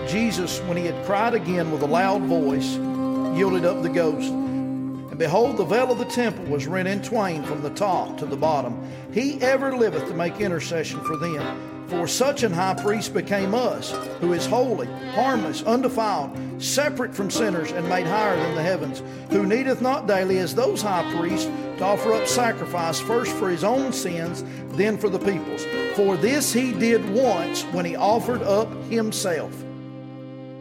Jesus, when he had cried again with a loud voice, yielded up the ghost. And behold, the veil of the temple was rent in twain from the top to the bottom. He ever liveth to make intercession for them. For such an high priest became us, who is holy, harmless, undefiled, separate from sinners, and made higher than the heavens, who needeth not daily, as those high priests, to offer up sacrifice, first for his own sins, then for the people's. For this he did once, when he offered up himself